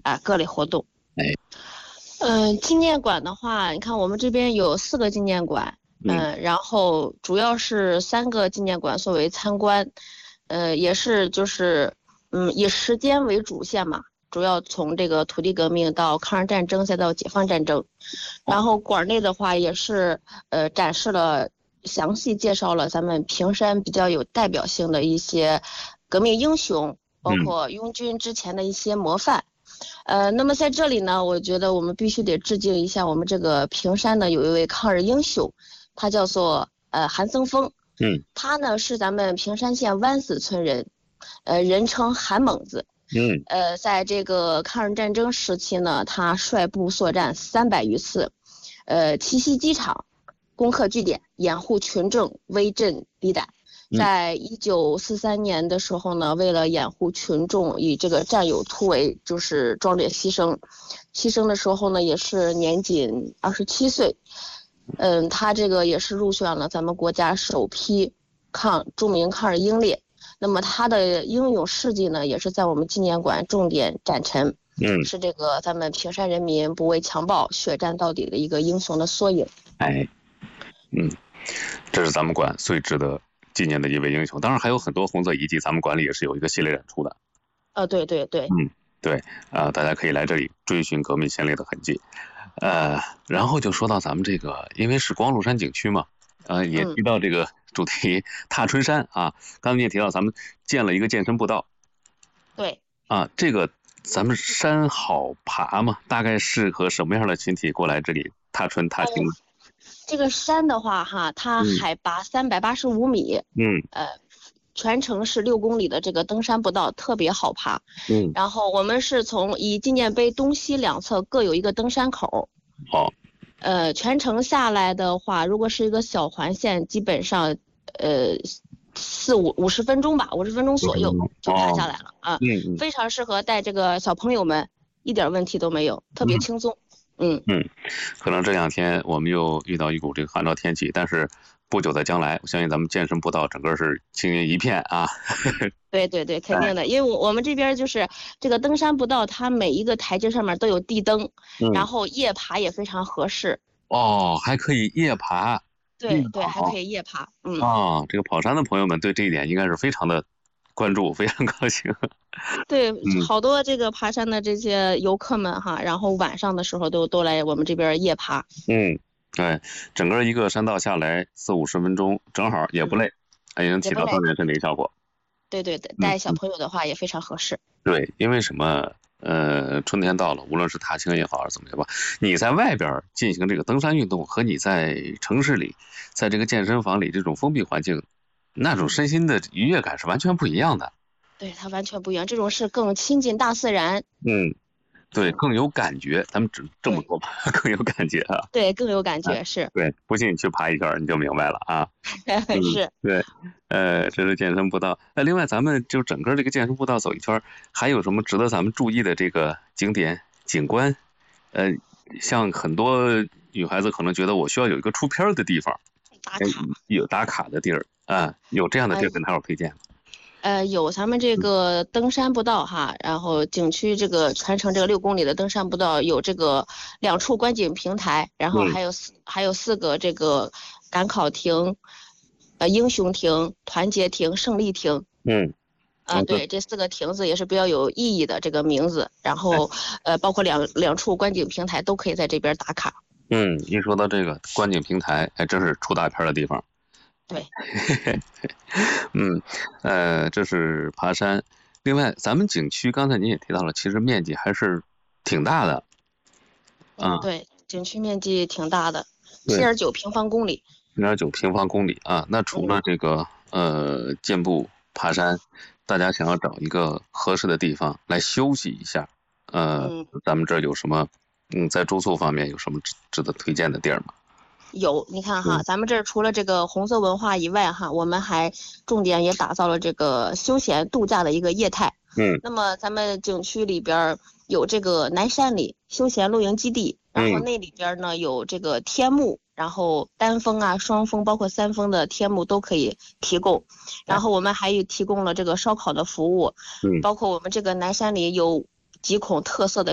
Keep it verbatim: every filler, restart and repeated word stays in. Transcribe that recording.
啊各类活动。 哎， 嗯、呃，纪念馆的话，你看我们这边有四个纪念馆，嗯、呃，然后主要是三个纪念馆作为参观，呃，也是就是嗯以时间为主线嘛。主要从这个土地革命到抗日战争再到解放战争，然后馆内的话也是呃展示了详细介绍了咱们平山比较有代表性的一些革命英雄，包括拥军之前的一些模范。呃，那么在这里呢，我觉得我们必须得致敬一下我们这个平山呢有一位抗日英雄，他叫做呃韩僧峰， 嗯， 他呢是咱们平山县湾子村人，呃人称韩猛子。 嗯， 呃，在这个抗日战争时期呢，他率部作战三百余次，呃，奇袭机场，攻克据点，掩护群众，威震敌胆。在一九四三年的时候呢，为了掩护群众，以这个战友突围，就是壮烈牺牲。牺牲的时候呢，也是年仅二十七岁。嗯，他这个也是入选了咱们国家首批抗著名抗日英烈。那么他的英勇事迹呢，也是在我们纪念馆重点展陈， 嗯， 是这个咱们平山人民不畏强暴、血战到底的一个英雄的缩影。 哎，嗯，这是咱们馆最值得纪念的一位英雄。当然还有很多红色遗迹，咱们馆里也是有一个系列展出的。 呃，对对对， 嗯，对，啊、呃，大家可以来这里追寻革命先烈的痕迹。呃，然后就说到咱们这个，因为是光禄山景区嘛。呃，也提到这个主题踏春山啊，刚才你也提到咱们建了一个健身步道。 对。 啊，这个咱们山好爬吗？大概适合什么样的群体过来这里踏春踏青呢？ 呃、这个山的话哈，它海拔三百八十五米， 嗯， 呃，全程是六公里的这个登山步道，特别好爬。 嗯， 然后我们是从以纪念碑东西两侧各有一个登山口。 好。 呃，全程下来的话，如果是一个小环线，基本上，呃，四五五十分钟吧，五十分钟左右就爬下来了、哦、啊， 嗯， 非常适合带这个小朋友们，一点问题都没有，特别轻松。嗯嗯，可能这两天我们又遇到一股这个寒潮天气，但是不久的将来，我相信咱们健身步道整个是青云一片啊。 对对对，肯定的，因为我我们这边就是这个登山步道，它每一个台阶上面都有地灯，嗯、然后夜爬也非常合适。 哦，还可以夜爬。 对对，还可以夜爬。嗯啊，这个跑山的朋友们对这一点应该是非常的关注，非常高兴。 对，嗯、好多这个爬山的这些游客们哈，然后晚上的时候都都来我们这边夜爬。 嗯，对，整个一个山道下来四五十分钟，正好也不累，也能起到锻炼身体效果。 对对对，带小朋友的话也非常合适。 嗯、对，因为什么？呃，春天到了，无论是踏青也好，还是怎么样吧，你在外边进行这个登山运动，和你在城市里，在这个健身房里这种封闭环境，那种身心的愉悦感是完全不一样的。 对，它完全不一样，这种是更亲近大自然。 嗯。对，更有感觉，咱们只这么说吧，更有感觉啊。 对，更有感觉、啊、是。 对，不信你去爬一圈你就明白了啊。 是、 嗯。对，呃，这是健身步道。那另外，咱们就整个这个健身步道走一圈，还有什么值得咱们注意的这个景点景观？呃，像很多女孩子可能觉得我需要有一个出片的地方， 打卡有打卡的地儿啊，有这样的地儿跟大伙推荐吗？ 呃，有咱们这个登山步道哈，然后景区这个全程这个六公里的登山步道有这个两处观景平台，然后还有四、嗯、还有四个这个赶考亭、呃英雄亭、团结亭、胜利亭。 嗯， 啊、呃，对，这四个亭子也是比较有意义的这个名字，然后呃，包括两两处观景平台都可以在这边打卡。 嗯，一说到这个观景平台，还真是出大片的地方。 对， 嗯，呃，这是爬山。另外，咱们景区刚才您也提到了，其实面积还是挺大的。 嗯，对，景区面积挺大的，七点九平方公里。 七点九平方公里啊！那除了这个、嗯、呃健步爬山，大家想要找一个合适的地方来休息一下，呃，嗯、咱们这儿有什么？嗯，在住宿方面有什么值值得推荐的地儿吗？ 有，你看哈，咱们这儿除了这个红色文化以外哈，我们还重点也打造了这个休闲度假的一个业态。 嗯， 那么咱们景区里边有这个南山里休闲露营基地，然后那里边呢有这个天幕，然后单峰啊、双峰，包括三峰的天幕都可以提供。然后我们还有提供了这个烧烤的服务，包括我们这个南山里有几孔特色的